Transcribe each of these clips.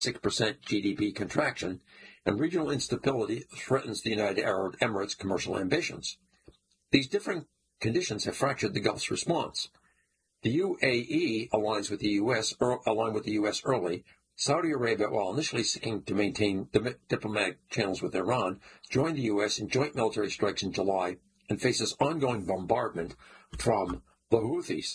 6% GDP contraction, and regional instability threatens the United Arab Emirates' commercial ambitions. These different conditions have fractured the Gulf's response. The UAE aligned with the U.S. early. Saudi Arabia, while initially seeking to maintain diplomatic channels with Iran, joined the U.S. in joint military strikes in July and faces ongoing bombardment from the Houthis.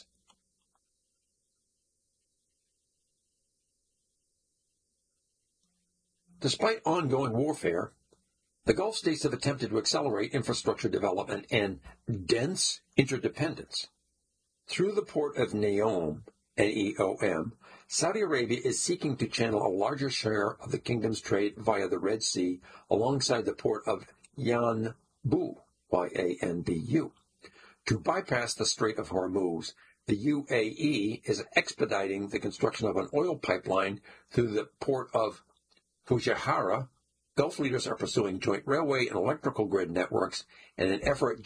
Despite ongoing warfare, the Gulf states have attempted to accelerate infrastructure development and dense interdependence. Through the port of Neom, N-E-O-M, Saudi Arabia is seeking to channel a larger share of the kingdom's trade via the Red Sea alongside the port of Yanbu, Y-A-N-B-U. To bypass the Strait of Hormuz, the UAE is expediting the construction of an oil pipeline through the port of Fujairah. Gulf leaders are pursuing joint railway and electrical grid networks, and an effort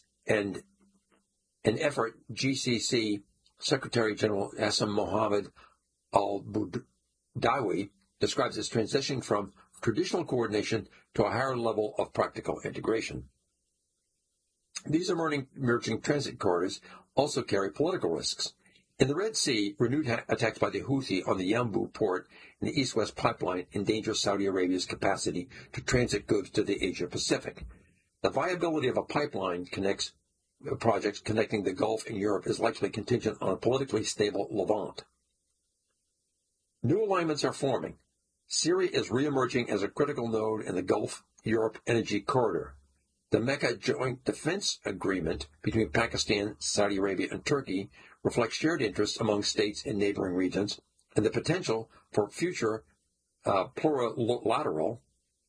GCC Secretary General Hassan Mohammed al-Budawi describes as transitioning from traditional coordination to a higher level of practical integration. These emerging transit corridors also carry political risks. In the Red Sea, renewed attacks by the Houthi on the Yanbu port and the East-West pipeline endanger Saudi Arabia's capacity to transit goods to the Asia-Pacific. The viability of a pipeline projects connecting the Gulf and Europe is likely contingent on a politically stable Levant. New alignments are forming. Syria is re-emerging as a critical node in the Gulf-Europe energy corridor. The Mecca Joint Defense Agreement between Pakistan, Saudi Arabia, and Turkey reflects shared interests among states in neighboring regions and the potential for future multilateral,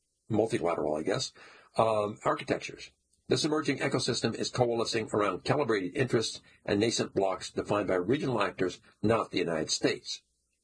architectures. This emerging ecosystem is coalescing around calibrated interests and nascent blocs defined by regional actors, not the United States.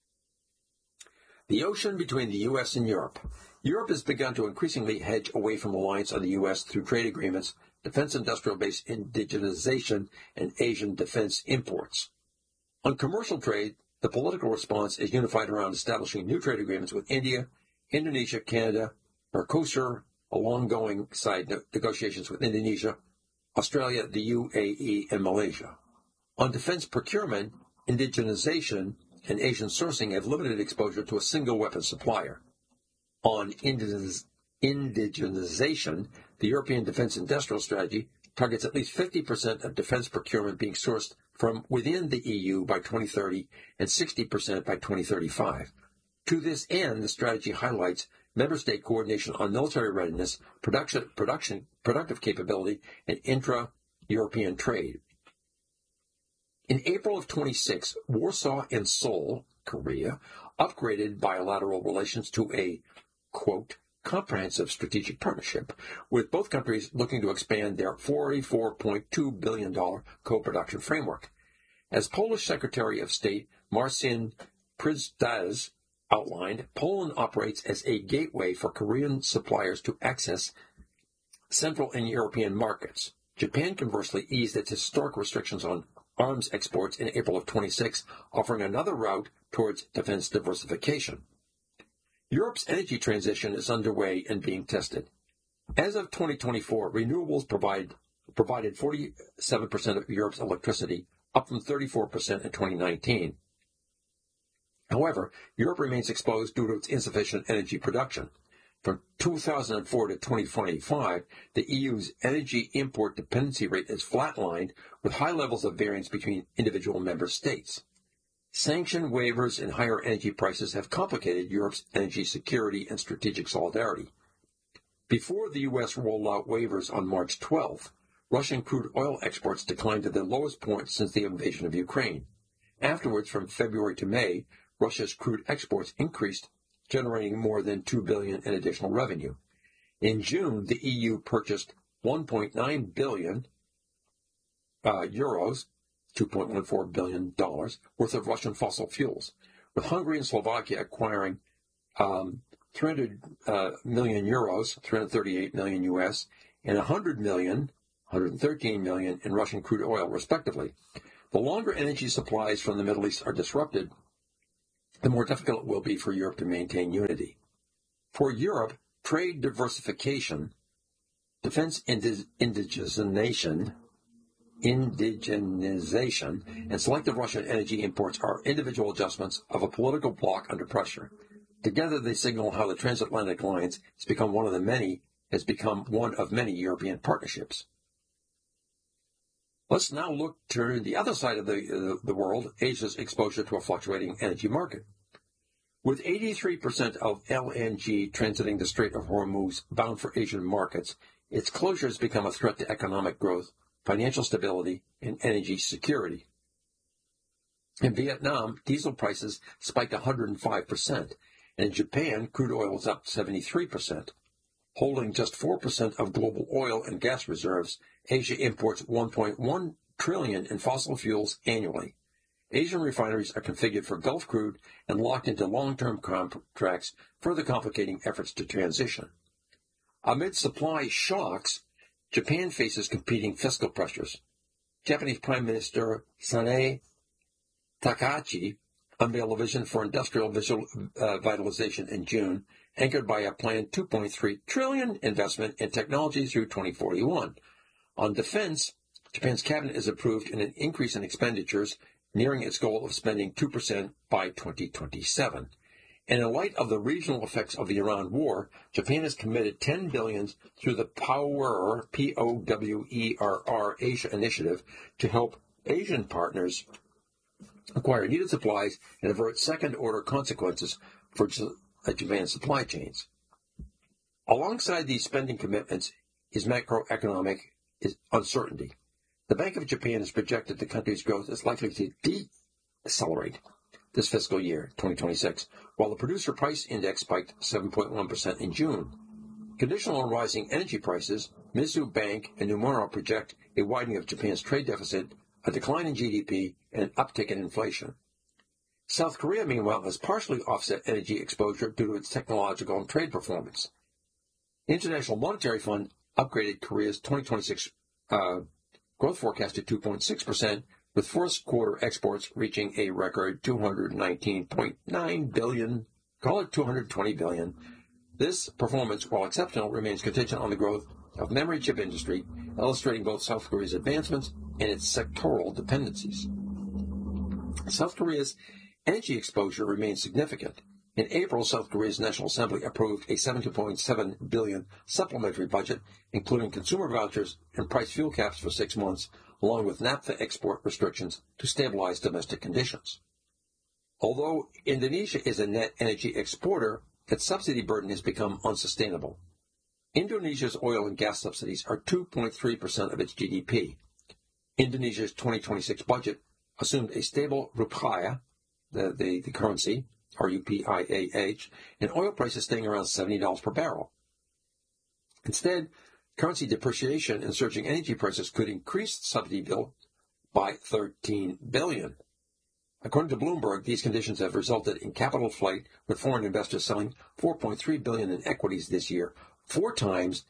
The ocean between the U.S. and Europe. Europe has begun to increasingly hedge away from reliance on the U.S. through trade agreements, defense industrial base indigenization, and Asian defense imports. On commercial trade, the political response is unified around establishing new trade agreements with India, Indonesia, Canada, Mercosur, ongoing side negotiations with Indonesia, Australia, the UAE, and Malaysia. On defense procurement, indigenization and Asian sourcing have limited exposure to a single weapon supplier. On indigenization, the European Defense Industrial Strategy targets at least 50% of defense procurement being sourced from within the EU by 2030 and 60% by 2035. To this end, the strategy highlights member state coordination on military readiness, productive capability, and intra-European trade. In April of 26, Warsaw and Seoul, Korea, upgraded bilateral relations to a, quote, comprehensive strategic partnership, with both countries looking to expand their $44.2 billion co-production framework. As Polish Secretary of State Marcin Przydaz outlined, Poland operates as a gateway for Korean suppliers to access Central and European markets. Japan, conversely, eased its historic restrictions on arms exports in April of 26, offering another route towards defense diversification. Europe's energy transition is underway and being tested. As of 2024, renewables provided 47% of Europe's electricity, up from 34% in 2019. However, Europe remains exposed due to its insufficient energy production. From 2004 to 2025, the EU's energy import dependency rate is flatlined, with high levels of variance between individual member states. Sanction waivers and higher energy prices have complicated Europe's energy security and strategic solidarity. Before the U.S. rolled out waivers on March 12th, Russian crude oil exports declined to their lowest point since the invasion of Ukraine. Afterwards, from February to May, Russia's crude exports increased, generating more than $2 billion in additional revenue. In June, the EU purchased 1.9 billion euros, $2.14 billion worth of Russian fossil fuels, with Hungary and Slovakia acquiring 300 million euros, 338 million US, and 100 million, 113 million in Russian crude oil, respectively. The longer energy supplies from the Middle East are disrupted, the more difficult it will be for Europe to maintain unity. For Europe, trade diversification, defense indigenization, and selective Russian energy imports are individual adjustments of a political bloc under pressure. Together, they signal how the transatlantic alliance has become one of many European partnerships. Let's now turn the other side of the world, Asia's exposure to a fluctuating energy market. With 83% of LNG transiting the Strait of Hormuz bound for Asian markets, its closure has become a threat to economic growth, financial stability, and energy security. In Vietnam, diesel prices spiked 105%, and in Japan, crude oil was up 73%. Holding just 4% of global oil and gas reserves, Asia imports $1.1 trillion in fossil fuels annually. Asian refineries are configured for Gulf crude and locked into long-term contracts, further complicating efforts to transition. Amid supply shocks, Japan faces competing fiscal pressures. Japanese Prime Minister Sanae Takahashi unveiled a vision for industrial vitalization in June, anchored by a planned $2.3 trillion investment in technology through 2041. On defense, Japan's cabinet has approved an increase in expenditures, nearing its goal of spending 2% by 2027. And in light of the regional effects of the Iran war, Japan has committed $10 billion through the POWERR, P-O-W-E-R-R, Asia Initiative to help Asian partners acquire needed supplies and avert second-order consequences for Japan's supply chains. Alongside these spending commitments is macroeconomic uncertainty. The Bank of Japan has projected the country's growth is likely to decelerate this fiscal year, 2026, while the Producer Price Index spiked 7.1% in June. Conditional on rising energy prices, Mizuho Bank and Nomura project a widening of Japan's trade deficit, a decline in GDP, and an uptick in inflation. South Korea, meanwhile, has partially offset energy exposure due to its technological and trade performance. The International Monetary Fund upgraded Korea's 2026 growth forecast to 2.6%, with first quarter exports reaching a record $219.9 billion, call it $220 billion. This performance, while exceptional, remains contingent on the growth of memory chip industry, illustrating both South Korea's advancements and its sectoral dependencies. South Korea's energy exposure remains significant. In April, South Korea's National Assembly approved a $72.7 billion supplementary budget, including consumer vouchers and price fuel caps for 6 months, along with naphtha export restrictions to stabilize domestic conditions. Although Indonesia is a net energy exporter, its subsidy burden has become unsustainable. Indonesia's oil and gas subsidies are 2.3% of its GDP. Indonesia's 2026 budget assumed a stable rupiah, the currency, R-U-P-I-A-H, and oil prices staying around $70 per barrel. Instead, currency depreciation and surging energy prices could increase the subsidy bill by $13 billion. According to Bloomberg, these conditions have resulted in capital flight, with foreign investors selling $4.3 billion in equities this year, four times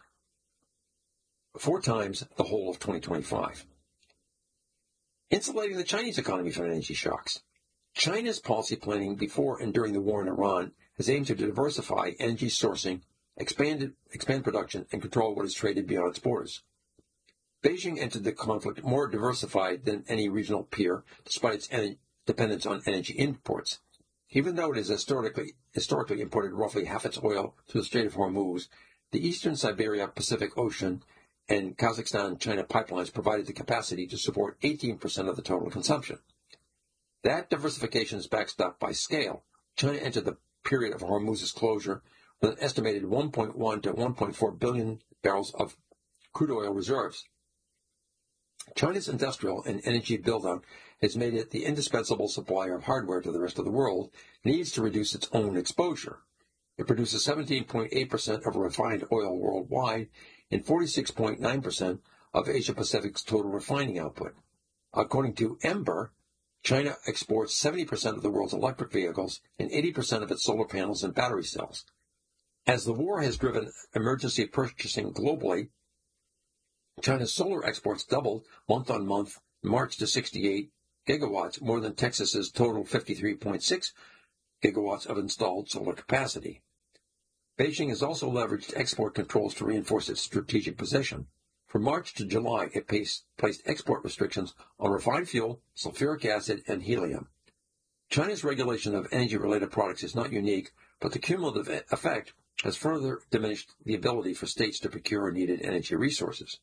the whole of 2025. Insulating the Chinese economy from energy shocks. China's policy planning before and during the war in Iran has aimed to diversify energy sourcing, expand production, and control what is traded beyond its borders. Beijing entered the conflict more diversified than any regional peer, despite its dependence on energy imports. Even though it has historically imported roughly half its oil through the Strait of Hormuz, the Eastern Siberia Pacific Ocean and Kazakhstan-China pipelines provided the capacity to support 18% of the total consumption. That diversification is backed up by scale. China entered the period of Hormuz's closure with an estimated 1.1 to 1.4 billion barrels of crude oil reserves. China's industrial and energy build-out has made it the indispensable supplier of hardware to the rest of the world, and needs to reduce its own exposure. It produces 17.8% of refined oil worldwide and 46.9% of Asia-Pacific's total refining output. According to Ember, China exports 70% of the world's electric vehicles and 80% of its solar panels and battery cells. As the war has driven emergency purchasing globally, China's solar exports doubled month on month, March to 68 gigawatts, more than Texas's total 53.6 gigawatts of installed solar capacity. Beijing has also leveraged export controls to reinforce its strategic position. From March to July, it placed export restrictions on refined fuel, sulfuric acid, and helium. China's regulation of energy-related products is not unique, but the cumulative effect has further diminished the ability for states to procure needed energy resources.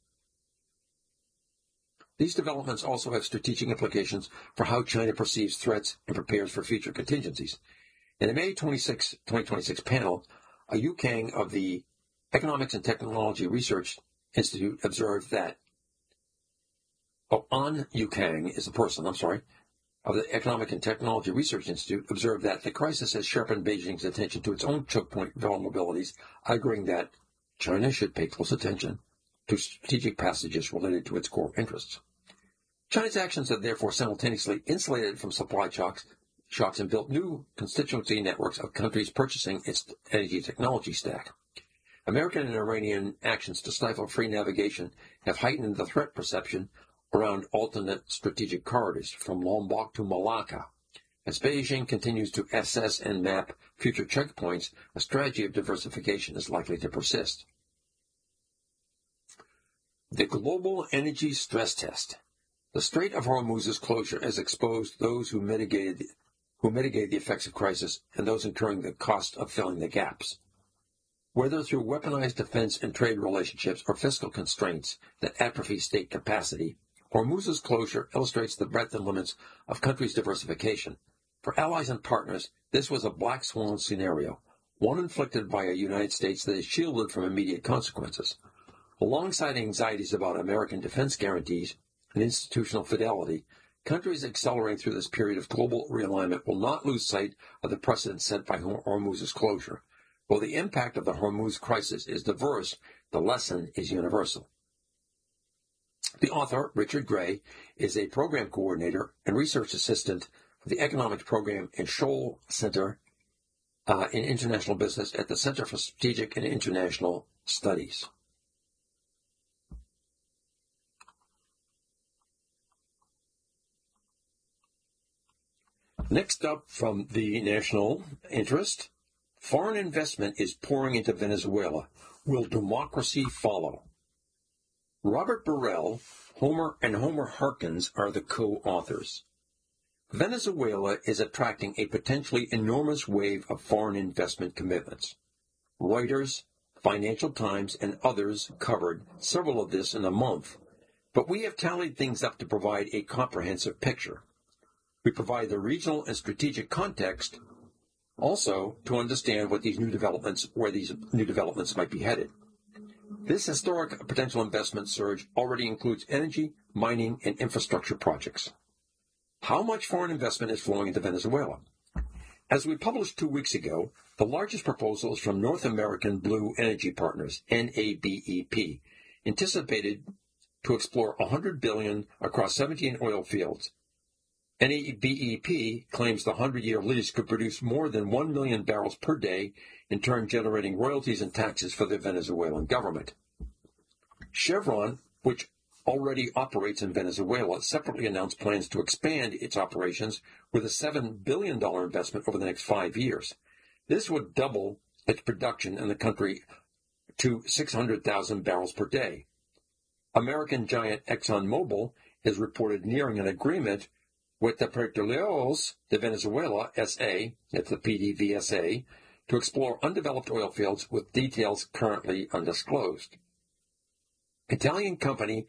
These developments also have strategic implications for how China perceives threats and prepares for future contingencies. In a May 2026 panel, a Yukang of the Economics and Technology Research Institute observed that, An Yukang is the person, of the Economic and Technology Research Institute observed that the crisis has sharpened Beijing's attention to its own choke point vulnerabilities, arguing that China should pay close attention to strategic passages related to its core interests. China's actions have therefore simultaneously insulated it from supply shocks and built new constituency networks of countries purchasing its energy technology stack. American and Iranian actions to stifle free navigation have heightened the threat perception around alternate strategic corridors from Lombok to Malacca. As Beijing continues to assess and map future checkpoints, a strategy of diversification is likely to persist. The global energy stress test. The Strait of Hormuz's closure has exposed those who mitigate the effects of crisis and those incurring the cost of filling the gaps. Whether through weaponized defense and trade relationships or fiscal constraints that atrophy state capacity, Hormuz's closure illustrates the breadth and limits of countries' diversification. For allies and partners, this was a black swan scenario, one inflicted by a United States that is shielded from immediate consequences. Alongside anxieties about American defense guarantees and institutional fidelity, countries accelerating through this period of global realignment will not lose sight of the precedent set by Hormuz's closure. While the impact of the Hormuz crisis is diverse, the lesson is universal. The author, Richard Gray, is a program coordinator and research assistant for the economics program in Scholl Center in International Business at the Center for Strategic and International Studies. Next up from the national interest, foreign investment is pouring into Venezuela. Will democracy follow? Robert Burrell, Homer Harkins are the co-authors. Venezuela is attracting a potentially enormous wave of foreign investment commitments. Reuters, Financial Times, and others covered several of this in a month, but we have tallied things up to provide a comprehensive picture. We provide the regional and strategic context also to understand where these new developments might be headed. This historic potential investment surge already includes energy, mining, and infrastructure projects. How much foreign investment is flowing into Venezuela? As we published 2 weeks ago, the largest proposal is from North American Blue Energy Partners, NABEP, anticipated to explore $100 billion across 17 oil fields. NABEP claims the 100-year lease could produce more than 1 million barrels per day, in turn generating royalties and taxes for the Venezuelan government. Chevron, which already operates in Venezuela, separately announced plans to expand its operations with a $7 billion investment over the next 5 years. This would double its production in the country to 600,000 barrels per day. American giant ExxonMobil is reported nearing an agreement with the Petróleos de Venezuela S.A., that's the PDVSA, to explore undeveloped oil fields with details currently undisclosed. Italian company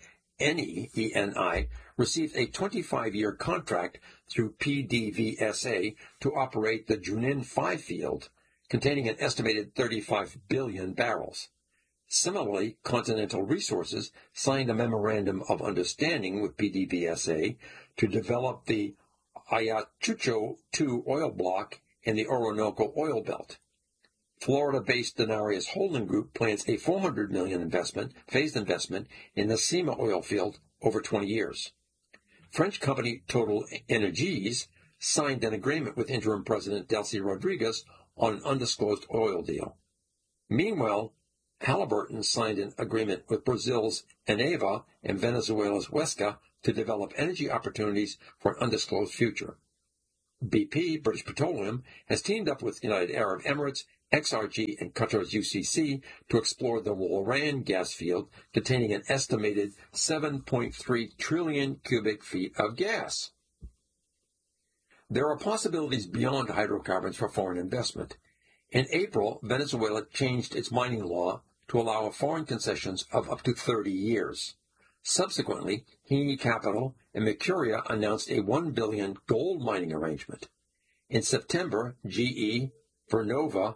Eni received a 25-year contract through PDVSA to operate the Junin 5 field, containing an estimated 35 billion barrels. Similarly, Continental Resources signed a memorandum of understanding with PDVSA to develop the Ayacucho 2 oil block in the Orinoco oil belt. Florida-based Denarius Holding Group plans a $400 million phased investment in the Sima oil field over 20 years. French company Total Energies signed an agreement with interim President Delcy Rodriguez on an undisclosed oil deal. Meanwhile, Halliburton signed an agreement with Brazil's Eneva and Venezuela's Huesca to develop energy opportunities for an undisclosed future. BP, British Petroleum, has teamed up with United Arab Emirates, XRG, and Qatar's UCC to explore the Walran gas field containing an estimated 7.3 trillion cubic feet of gas. There are possibilities beyond hydrocarbons for foreign investment. In April, Venezuela changed its mining law to allow foreign concessions of up to 30 years. Subsequently, Hini Capital and Mercuria announced a $1 billion gold mining arrangement. In September, Vernova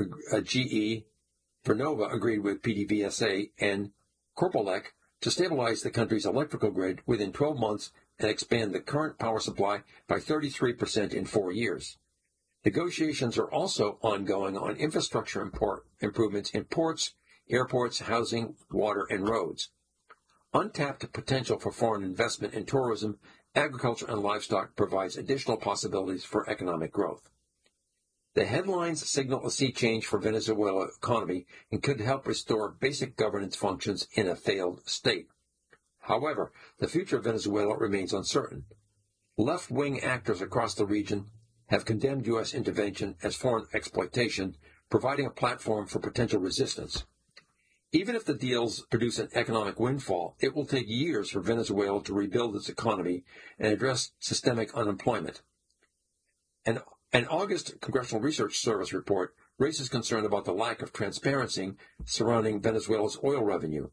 agreed with PDVSA and Corpolec to stabilize the country's electrical grid within 12 months and expand the current power supply by 33% in 4 years. Negotiations are also ongoing on infrastructure improvements in ports, airports, housing, water, and roads. Untapped potential for foreign investment in tourism, agriculture, and livestock provides additional possibilities for economic growth. The headlines signal a sea change for Venezuela's economy and could help restore basic governance functions in a failed state. However, the future of Venezuela remains uncertain. Left-wing actors across the region have condemned U.S. intervention as foreign exploitation, providing a platform for potential resistance. Even if the deals produce an economic windfall, it will take years for Venezuela to rebuild its economy and address systemic unemployment. An August Congressional Research Service report raises concern about the lack of transparency surrounding Venezuela's oil revenue.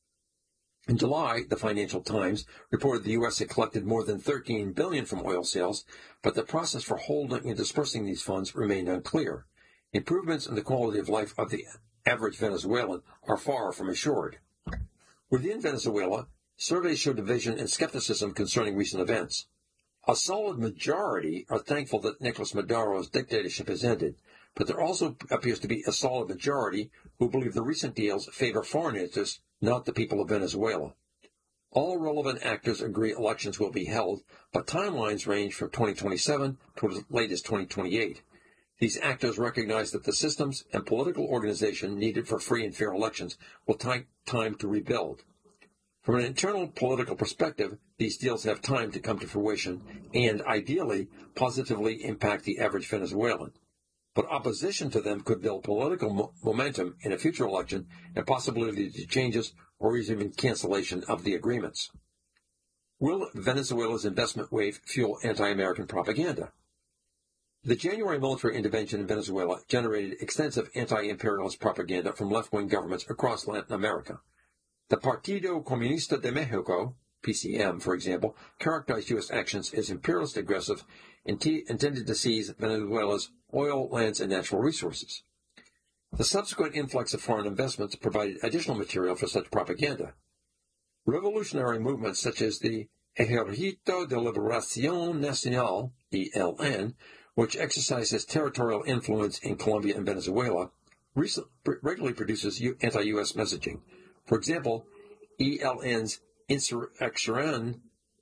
In July, the Financial Times reported the U.S. had collected more than $13 billion from oil sales, but the process for holding and dispersing these funds remained unclear. Improvements in the quality of life of the average Venezuelan are far from assured. Within Venezuela, surveys show division and skepticism concerning recent events. A solid majority are thankful that Nicolas Maduro's dictatorship has ended, but there also appears to be a solid majority who believe the recent deals favor foreign interests, not the people of Venezuela. All relevant actors agree elections will be held, but timelines range from 2027 to as late as 2028. These actors recognize that the systems and political organization needed for free and fair elections will take time to rebuild. From an internal political perspective, these deals have time to come to fruition and, ideally, positively impact the average Venezuelan. But opposition to them could build political momentum in a future election and possibility to changes or even cancellation of the agreements. Will Venezuela's investment wave fuel anti-American propaganda? The January military intervention in Venezuela generated extensive anti-imperialist propaganda from left-wing governments across Latin America. The Partido Comunista de Mexico, PCM, for example, characterized U.S. actions as imperialist aggressive, intended to seize Venezuela's oil, lands, and natural resources. The subsequent influx of foreign investments provided additional material for such propaganda. Revolutionary movements such as the Ejército de Liberación Nacional, ELN, which exercises territorial influence in Colombia and Venezuela, regularly produces anti-U.S. messaging. For example, ELN's Insurrección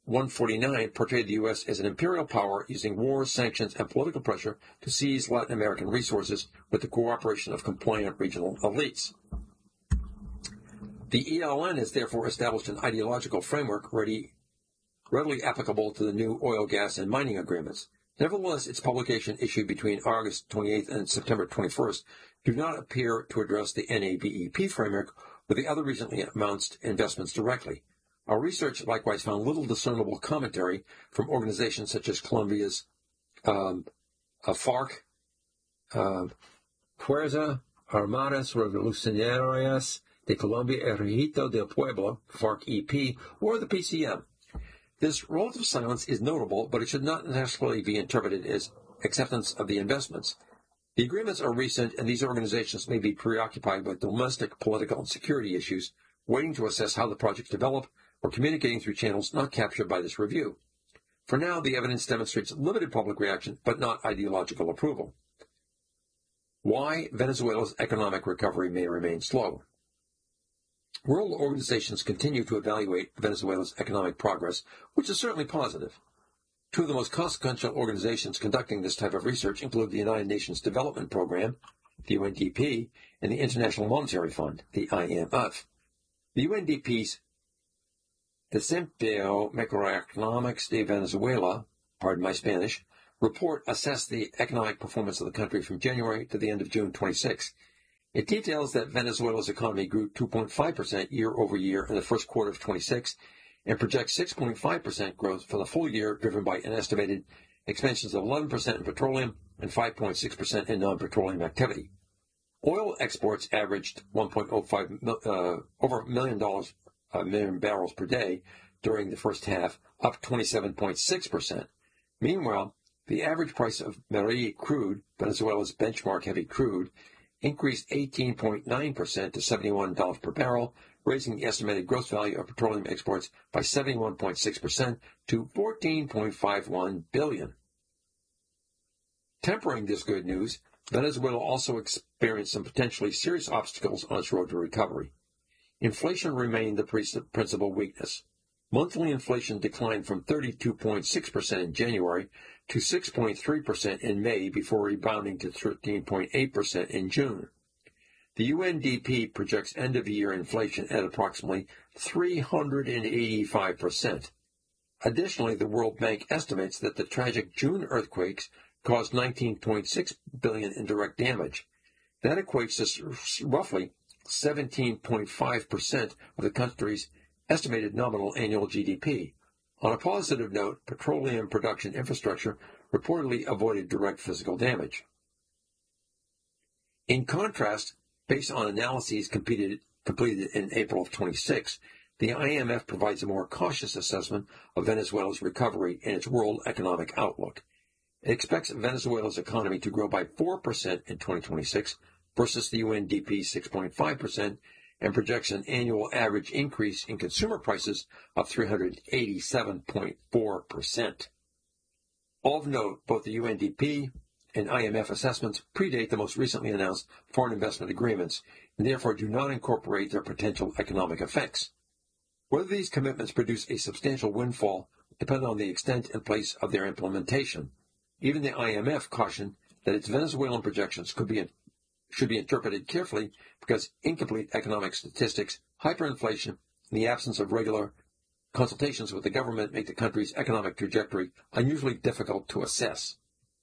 149 portrayed the U.S. as an imperial power using war, sanctions, and political pressure to seize Latin American resources with the cooperation of compliant regional elites. The ELN has therefore established an ideological framework readily applicable to the new oil, gas, and mining agreements. Nevertheless, its publication issued between August 28th and September 21st do not appear to address the NABEP framework or the other recently announced investments directly. Our research likewise found little discernible commentary from organizations such as Colombia's FARC, Fuerza Armadas Revolucionarias de Colombia, Ejército del Pueblo, FARC-EP, or the PCM. This relative silence is notable, but it should not necessarily be interpreted as acceptance of the investments. The agreements are recent, and these organizations may be preoccupied with domestic, political, and security issues, waiting to assess how the projects develop, or communicating through channels not captured by this review. For now, the evidence demonstrates limited public reaction, but not ideological approval. Why Venezuela's economic recovery may remain slow. World organizations continue to evaluate Venezuela's economic progress, which is certainly positive. Two of the most consequential organizations conducting this type of research include the United Nations Development Program, the UNDP, and the International Monetary Fund, the IMF. The UNDP's Desempeño Macroeconomics de Venezuela, pardon my Spanish, report assessed the economic performance of the country from January to the end of June 26. It details that Venezuela's economy grew 2.5% year over year in the first quarter of 26 and projects 6.5% growth for the full year, driven by an estimated expansions of 11% in petroleum and 5.6% in non-petroleum activity. Oil exports averaged 1.05 over $1 million barrels per day during the first half, up 27.6%. Meanwhile, the average price of Merey crude, Venezuela's benchmark heavy crude, increased 18.9% to $71 per barrel, raising the estimated gross value of petroleum exports by 71.6% to $14.51 billion. Tempering this good news, Venezuela also experienced some potentially serious obstacles on its road to recovery. Inflation remained the principal weakness. Monthly inflation declined from 32.6% in January to 6.3% in May before rebounding to 13.8% in June. The UNDP projects end-of-year inflation at approximately 385%. Additionally, the World Bank estimates that the tragic June earthquakes caused $19.6 billion in direct damage. That equates to roughly 17.5% of the country's estimated nominal annual GDP. On a positive note, petroleum production infrastructure reportedly avoided direct physical damage. In contrast, based on analyses completed in April of 26, the IMF provides a more cautious assessment of Venezuela's recovery and its world economic outlook. It expects Venezuela's economy to grow by 4% in 2026 versus the UNDP's 6.5%, and projects an annual average increase in consumer prices of 387.4%. Of note, both the UNDP and IMF assessments predate the most recently announced foreign investment agreements and therefore do not incorporate their potential economic effects. Whether these commitments produce a substantial windfall depends on the extent and pace of their implementation. Even the IMF cautioned that its Venezuelan projections should be interpreted carefully because incomplete economic statistics, hyperinflation, and the absence of regular consultations with the government make the country's economic trajectory unusually difficult to assess.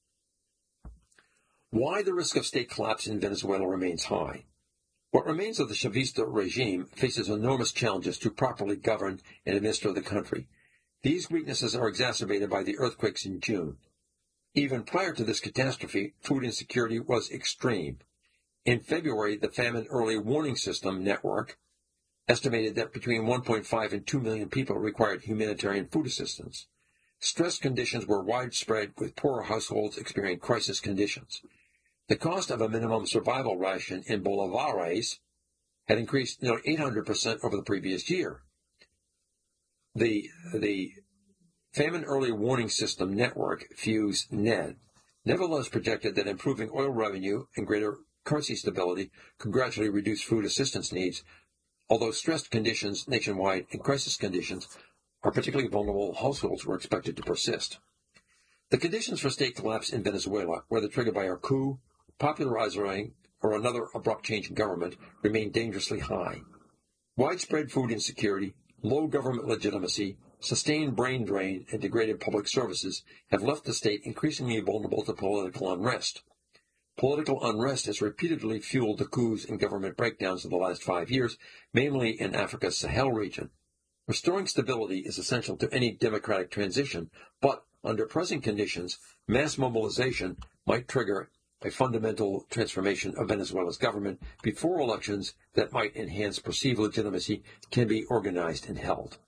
Why the risk of state collapse in Venezuela remains high. What remains of the Chavista regime faces enormous challenges to properly govern and administer the country. These weaknesses are exacerbated by the earthquakes in June. Even prior to this catastrophe, food insecurity was extreme. In February, the Famine Early Warning System Network estimated that between 1.5 and 2 million people required humanitarian food assistance. Stress conditions were widespread, with poorer households experiencing crisis conditions. The cost of a minimum survival ration in bolívares had increased nearly 800% over the previous year. The Famine Early Warning System Network, FUSE-NED, nevertheless projected that improving oil revenue and greater currency stability could gradually reduce food assistance needs, although stressed conditions nationwide and crisis conditions are particularly vulnerable households were expected to persist. The conditions for state collapse in Venezuela, whether triggered by a coup, popular uprising, or another abrupt change in government, remain dangerously high. Widespread food insecurity, low government legitimacy, sustained brain drain, and degraded public services have left the state increasingly vulnerable to political unrest. Political unrest has repeatedly fueled the coups and government breakdowns of the last 5 years, mainly in Africa's Sahel region. Restoring stability is essential to any democratic transition, but under present conditions, mass mobilization might trigger a fundamental transformation of Venezuela's government before elections that might enhance perceived legitimacy can be organized and held.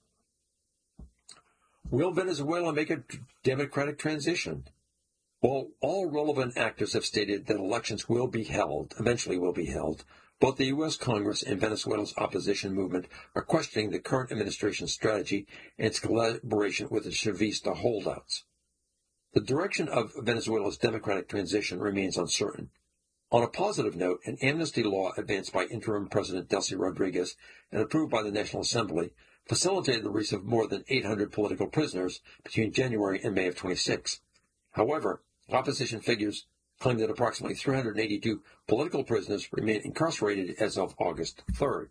Will Venezuela make a democratic transition? While all relevant actors have stated that elections eventually will be held, both the U.S. Congress and Venezuela's opposition movement are questioning the current administration's strategy and its collaboration with the Chavista holdouts. The direction of Venezuela's democratic transition remains uncertain. On a positive note, an amnesty law advanced by interim President Delcy Rodriguez and approved by the National Assembly facilitated the release of more than 800 political prisoners between January and May of 26. However, opposition figures claim that approximately 382 political prisoners remain incarcerated as of August 3rd.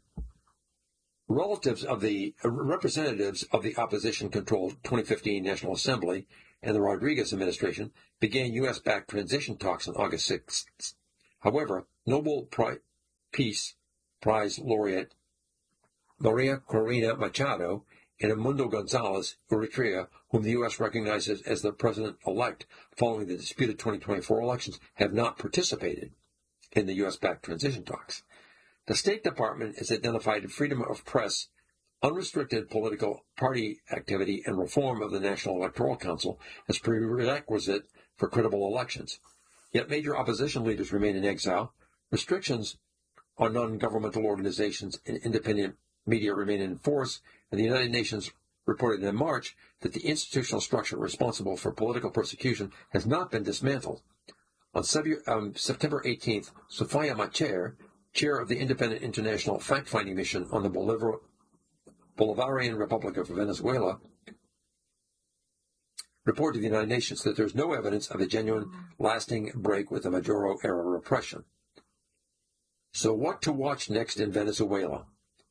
Representatives of the opposition-controlled 2015 National Assembly and the Rodriguez administration began U.S.-backed transition talks on August 6th. However, Nobel Peace Prize laureate Maria Corina Machado and Edmundo Gonzalez, Eritrea, whom the U.S. recognizes as the president-elect following the disputed 2024 elections, have not participated in the U.S.-backed transition talks. The State Department has identified freedom of press, unrestricted political party activity, and reform of the National Electoral Council as prerequisite for credible elections. Yet major opposition leaders remain in exile. Restrictions on non-governmental organizations and independent media remain in force, and the United Nations reported in March that the institutional structure responsible for political persecution has not been dismantled. On September 18th, Sofia Macher, chair of the Independent International Fact-Finding Mission on the Bolivarian Republic of Venezuela, reported to the United Nations that there is no evidence of a genuine, lasting break with the Maduro-era repression. So what to watch next in Venezuela?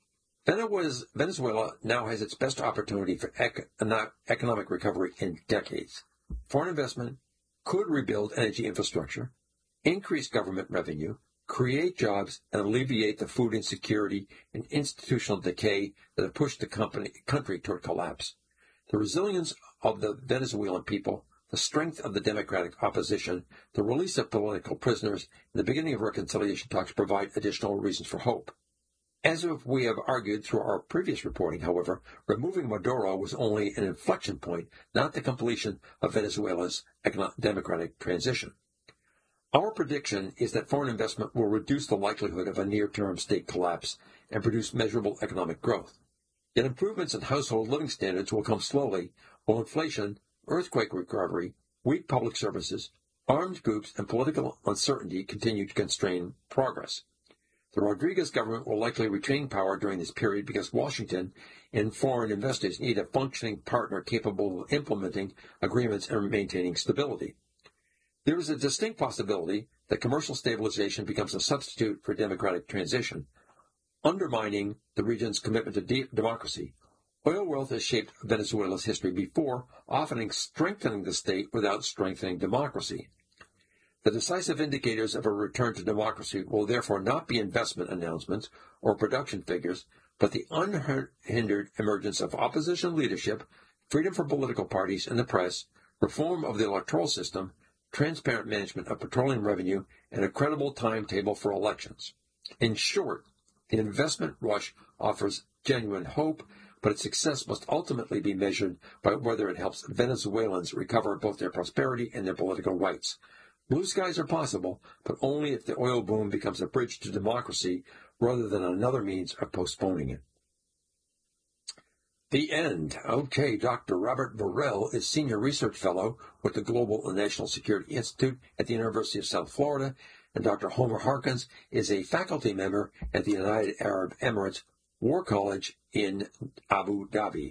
Venezuela now has its best opportunity for economic recovery in decades. Foreign investment could rebuild energy infrastructure, increase government revenue, create jobs, and alleviate the food insecurity and institutional decay that have pushed the country toward collapse. The resilience of the Venezuelan people, the strength of the democratic opposition, the release of political prisoners, and the beginning of reconciliation talks provide additional reasons for hope. As we have argued through our previous reporting, however, removing Maduro was only an inflection point, not the completion of Venezuela's democratic transition. Our prediction is that foreign investment will reduce the likelihood of a near-term state collapse and produce measurable economic growth. Yet improvements in household living standards will come slowly, while inflation, earthquake recovery, weak public services, armed groups, and political uncertainty continue to constrain progress. The Rodriguez government will likely retain power during this period because Washington and foreign investors need a functioning partner capable of implementing agreements and maintaining stability. There is a distinct possibility that commercial stabilization becomes a substitute for democratic transition, undermining the region's commitment to democracy. Oil wealth has shaped Venezuela's history before, often strengthening the state without strengthening democracy. The decisive indicators of a return to democracy will therefore not be investment announcements or production figures, but the unhindered emergence of opposition leadership, freedom for political parties and the press, reform of the electoral system, transparent management of petroleum revenue, and a credible timetable for elections. In short, the investment rush offers genuine hope, but its success must ultimately be measured by whether it helps Venezuelans recover both their prosperity and their political rights. Blue skies are possible, but only if the oil boom becomes a bridge to democracy rather than another means of postponing it. The end. Okay, Dr. Robert Burrell is Senior Research Fellow with the Global and National Security Institute at the University of South Florida, and Dr. Homer Harkins is a faculty member at the United Arab Emirates War College in Abu Dhabi.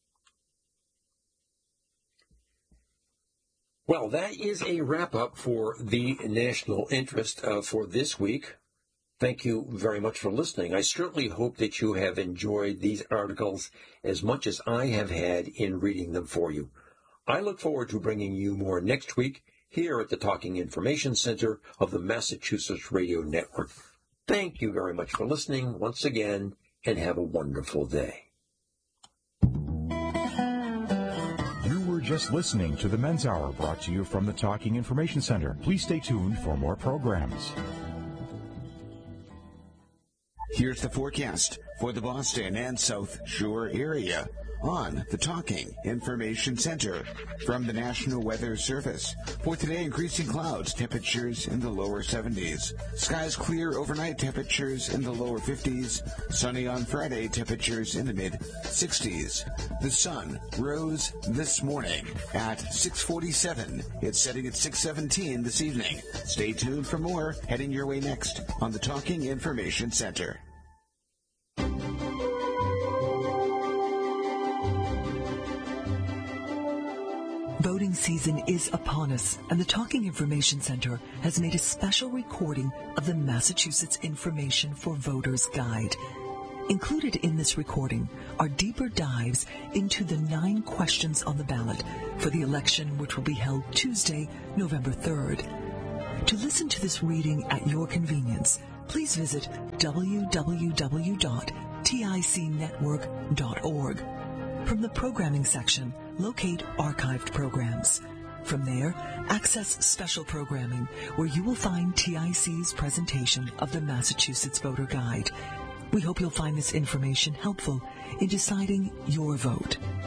Well, that is a wrap-up for the national interest for this week. Thank you very much for listening. I certainly hope that you have enjoyed these articles as much as I have had in reading them for you. I look forward to bringing you more next week here at the Talking Information Center of the Massachusetts Radio Network. Thank you very much for listening once again, and have a wonderful day. Just listening to the Men's Hour, brought to you from the Talking Information Center. Please stay tuned for more programs. Here's the forecast for the Boston and South Shore area on the Talking Information Center from the National Weather Service. For today, increasing clouds, temperatures in the lower 70s. Skies clear overnight, temperatures in the lower 50s. Sunny on Friday, temperatures in the mid-60s. The sun rose this morning at 6:47. It's setting at 6:17 this evening. Stay tuned for more heading your way next on the Talking Information Center. Voting season is upon us, and the Talking Information Center has made a special recording of the Massachusetts Information for Voters Guide. Included in this recording are deeper dives into the 9 questions on the ballot for the election which will be held Tuesday, November 3rd. To listen to this reading at your convenience, please visit www.ticnetwork.org. From the programming section, locate archived programs. From there, access special programming where you will find TIC's presentation of the Massachusetts Voter Guide. We hope you'll find this information helpful in deciding your vote.